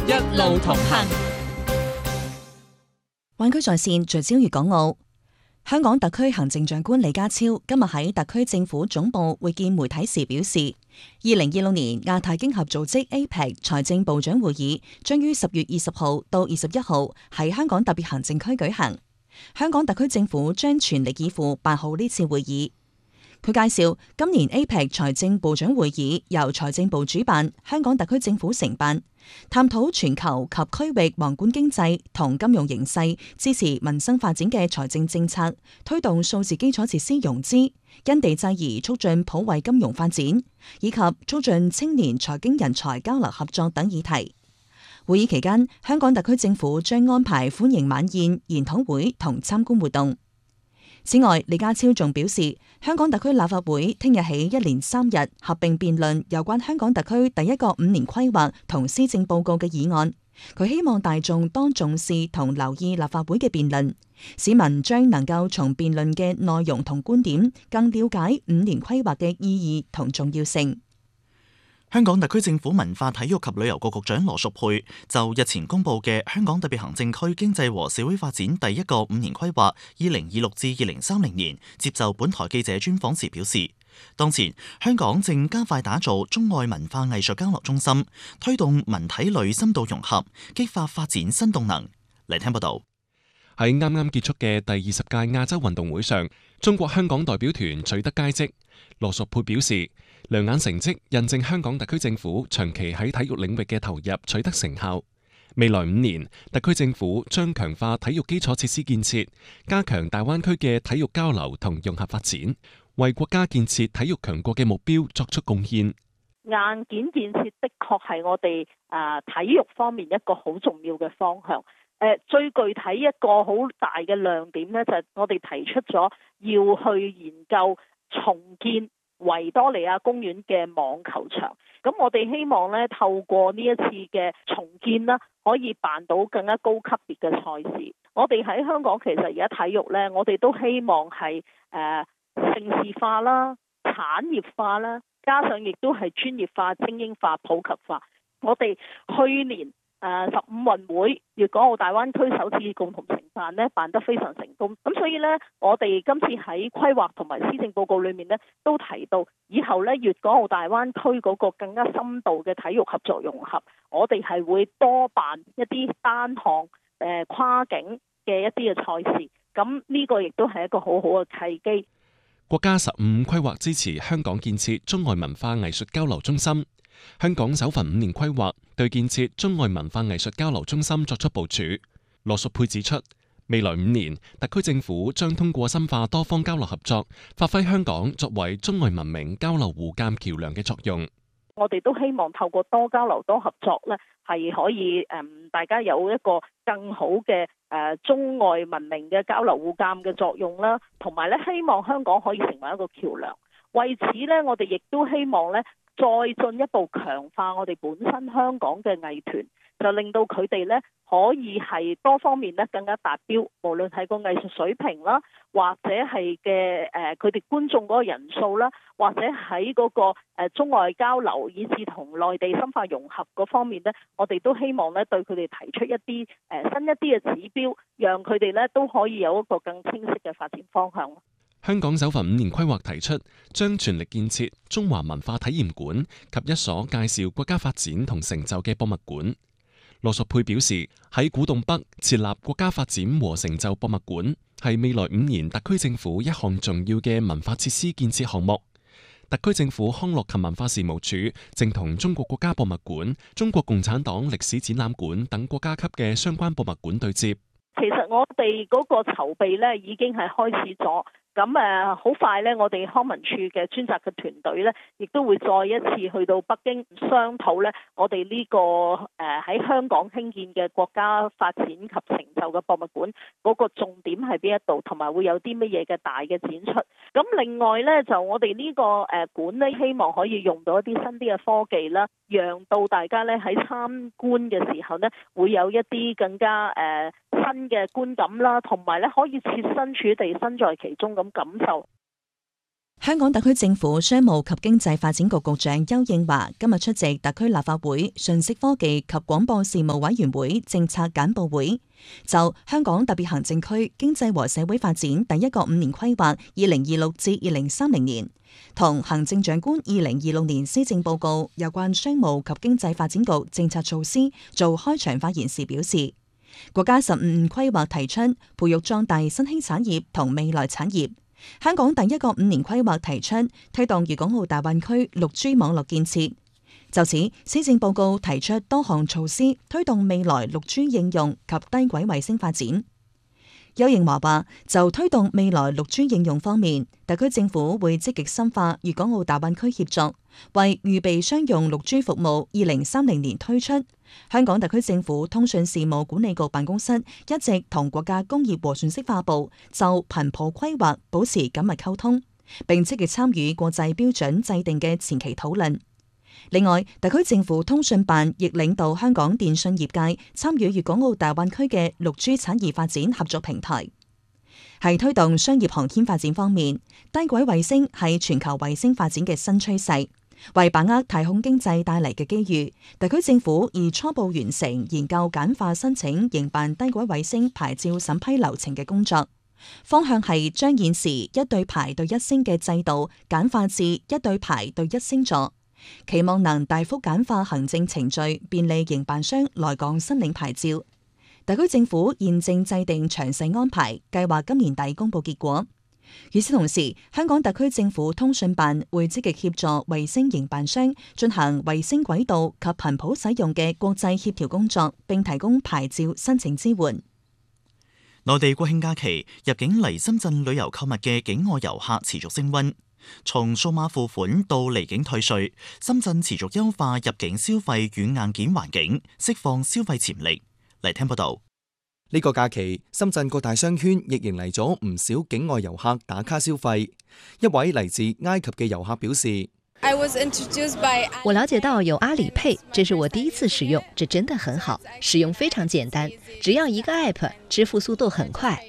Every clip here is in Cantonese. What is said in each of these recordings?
一路同行。 灣區在線聚焦粵港澳。香港特區行政長官李家超今日喺特區政府總部會見媒體時表示，2026年亞太經合組織 APEC 財政部長會議將於10月20號到21號喺香港特別行政區舉行。香港特區政府將全力以赴辦好呢次會議。佢介紹，今年 APEC 財政部長會議由財政部主辦，香港特區政府承辦，探討全球及區域宏觀經濟同金融形勢，支持民生發展嘅財政政策，推動數字基礎設施融資，因地制宜促進普惠金融發展，以及促進青年財經人才交流合作等議題。會議期間，香港特區政府將安排歡迎晚宴、研討會同參觀活動。此外，李家超仲表示，香港特區立法會聽日起1連3日合併辯論有關香港特區第一個5年規劃同施政報告嘅議案。佢希望大眾多重視同留意立法會嘅辯論，市民將能夠從辯論嘅內容同觀點，更了解5年規劃嘅意義同重要性。 香港特區政府文化體育及旅遊局局長羅淑佩就日前公布嘅香港特別行政區經濟和社會發展第一個5年規劃2026至2030年接受本台記者專訪時表示，當前香港正加快打造中外文化藝術交流中心，推動文體旅深度融合，激發發展新動能。嚟聽報道。 喺啱啱結束嘅第20屆亞洲運動會上，中國香港代表團取得佳績。羅淑佩表示，亮眼成績印證香港特區政府長期喺體育領域嘅投入取得成效。未來5年，特區政府將強化體育基礎設施建設，加強大灣區嘅體育交流同融合發展，為國家建設體育強國嘅目標作出貢獻。 硬件建設的確係我哋體育方面一個好重要嘅方向。最具體一個好大嘅亮點呢，就係我哋提出咗要去研究重建維多利亞公園嘅網球場。咁我哋希望呢，透過呢一次嘅重建啦，可以辦到更加高級別嘅賽事。我哋喺香港其實而家體育呢，我哋都希望係盛事化啦、產業化啦，加上亦都係專業化、精英化、普及化。我哋去年15運會粵港澳大灣區首次共同承辦呢，辦得非常成功。咁所以呢，我哋今次喺規劃同埋施政報告裏面呢，都提到以後呢，粵港澳大灣區嗰個更加深度嘅體育合作融合，我哋係會多辦一啲單項跨境嘅一啲嘅賽事。咁呢個亦都係一個好好嘅契機。 國家15規劃支持香港建設中外文化藝術交流中心。香港首份5年規劃對建設中外文化藝術交流中心作出部署。羅淑佩指出，未來5年，特區政府將通過深化多方交流合作，發揮香港作為中外文明交流互鑒橋樑嘅作用。 我哋都希望透過多交流多合作呢，係可以大家有一個更好嘅中外文明嘅交流互鑒嘅作用啦，同埋呢，希望香港可以成為一個橋樑。為此呢，我哋亦都希望呢，再進一步強化我哋本身香港嘅藝團，就令到佢哋呢可以係多方面呢更加達標，無論係個藝術水平啦，或者係嘅佢哋觀眾嗰個人數啦，或者喺嗰個中外交流以至同內地深化融合嗰方面呢，我哋都希望呢對佢哋提出一啲新一啲嘅指標，讓佢哋呢都可以有一個更清晰嘅發展方向。 香港首份5年規劃提出，將全力建設中華文化體驗館及一所介紹國家發展同成就嘅博物館。羅淑佩表示，喺古洞北設立國家發展和成就博物館，係未來5年特區政府一項重要嘅文化設施建設項目。特區政府康樂及文化事務署正同中國國家博物館、中國共產黨歷史展覽館等國家級嘅相關博物館對接。 其實我哋嗰個籌備呢已經係開始咗。咁好快呢，我哋康文署嘅專責嘅團隊呢，亦都會再一次去到北京商討呢，我哋呢個喺香港興建嘅國家發展及成就嘅博物館嗰個重點係邊一度，同埋會有啲乜嘢嘅大嘅展出。咁另外呢，就我哋呢個館呢，希望可以用到一啲新啲嘅科技啦，讓到大家呢喺參觀嘅時候呢，會有一啲更加新嘅觀感啦，同埋呢可以設身處地身在其中咁感受。 香港特區政府商務及經濟發展局局長丘應樺今日出席特區立法會信息科技及廣播事務委員會政策簡報會，就香港特別行政區經濟和社會發展第一個5年規劃2026至2030年同行政長官2026年施政報告有關商務及經濟發展局政策措施做開場發言時表示，國家15規劃提出培育壯大新興產業同未來產業。香港第一個5年規劃提出推動粵港澳大灣區6G 網絡建設。就此，施政報告提出多項措施推動未來6G 應用及低軌衛星發展。丘應樺話，就推動未來6G 應用方面，特區政府會積極深化粵港澳大灣區協作，為預備商用6G 服務2030年推出。香港特區政府通訊事務管理局辦公室一直同國家工業和信息化部就頻譜規劃保持緊密溝通，並積極參與國際標準制定嘅前期討論。另外，特區政府通訊辦亦領導香港電訊業界參與粵港澳大灣區嘅6G 產業發展合作平台。喺推動商業航天發展方面，低軌衛星係全球衛星發展嘅新趨勢。為把握太空經濟帶嚟嘅機遇，特區政府已初步完成研究簡化申請營辦低軌衛星牌照審批流程嘅工作，方向係將現時一對牌對一星嘅制度簡化至一對牌對一星座，期望能大幅簡化行政程序，便利營辦商來港申領牌照。特區政府現正制定詳細安排，計劃今年底公佈結果。與此同時，香港特區政府通訊辦會積極協助衛星營辦商進行衛星軌道及頻譜使用嘅國際協調工作，並提供牌照申請支援。 內地國慶假期入境嚟深圳旅遊購物嘅境外遊客持續升溫，從數碼付款到離境退稅，深圳持續優化入境消費軟硬件環境，釋放消費潛力。嚟聽報道。 呢個假期，深圳各大商圈亦迎嚟咗唔少境外遊客打卡消費。一位嚟自埃及嘅遊客表示： 我了解到有阿里 Pay， 這是我第一次使用，這真的很好，使用非常簡單，只要一個 app， 支付速度很快。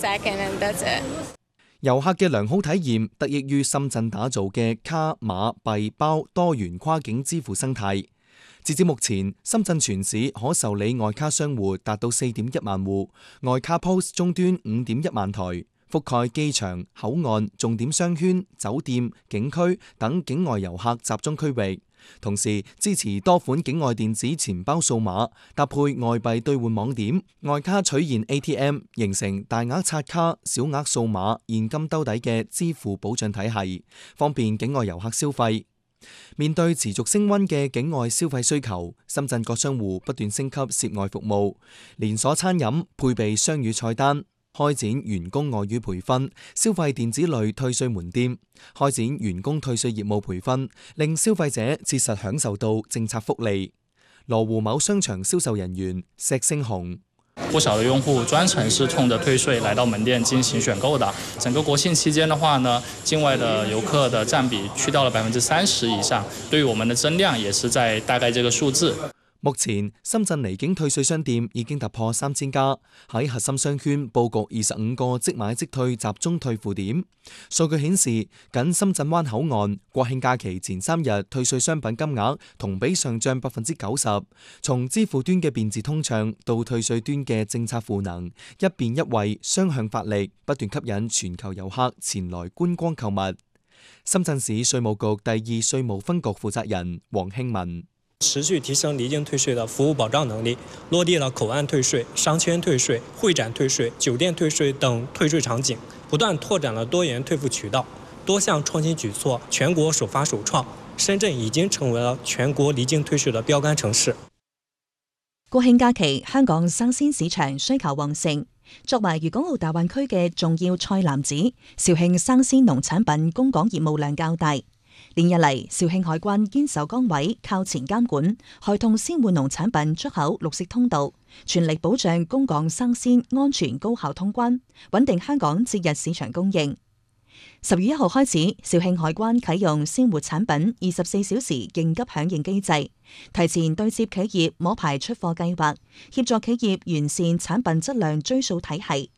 遊客嘅良好體驗得益於深圳打造嘅卡碼幣包多元跨境支付生態。截至目前，深圳全市可受理外卡商戶達到4.1萬戶，外卡 POS 終端5.1萬台，覆蓋機場、口岸、重點商圈、酒店、景區等境外遊客集中區域。同時支持多款境外電子錢包數碼，搭配外幣兌換網點，外卡取現 ATM， 形成大額刷卡、小額數碼、現金兜底嘅支付保障體系，方便境外遊客消費。面對持續升溫嘅境外消費需求，深圳各商戶不斷升級涉外服務，連鎖餐飲配備雙語菜單，開展員工外語培訓，消費電子類退稅門店，開展員工退稅業務培訓，令消費者切實享受到政策福利。羅湖某商場銷售人員石星紅： 不少的用戶專程是衝着退稅來到門店進行選購的。整個國慶期間的話呢，境外的遊客的佔比去到了30%以上，對於我們的增量也是在大概這個數字。 目前，深圳離境退稅商店已經突破3000家，喺核心商圈佈局25個即買即退集中退付點。數據顯示，僅深圳灣口岸國慶假期前3日退稅商品金額同比上漲90%。從支付端嘅便捷通暢到退稅端嘅政策賦能，一便一惠，雙向發力，不斷吸引全球遊客前來觀光購物。深圳市稅務局第2稅務分局負責人黃興文： 持續提升離境退稅的服務保障能力，落地了口岸退稅、商圈退稅、會展退稅、酒店退稅等退稅場景，不斷拓展了多元退付渠道，多項創新舉措全國首發首創，深圳已經成為了全國離境退稅的標杆城市。 國慶假期，香港生鮮市場需求旺盛。作為粵港澳大灣區嘅重要菜籃子，肇慶生鮮農產品供港業務量較大。連日嚟，肇慶海關堅守崗位，靠前監管，開通鮮活農產品出口綠色通道，全力保障供港生鮮安全高效通關，穩定香港節日市場供應。10月1號開始，肇慶海關啟用鮮活產品24小時應急響應機制，提前對接企業摸牌出貨計劃，協助企業完善產品質量追溯體系。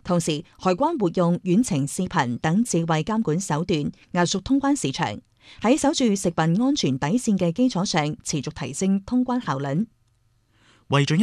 同時，海關活用遠程視頻等智慧監管手段，壓縮通關市場，喺守住食品安全底線嘅基礎上，持續提升通關效率。 為進一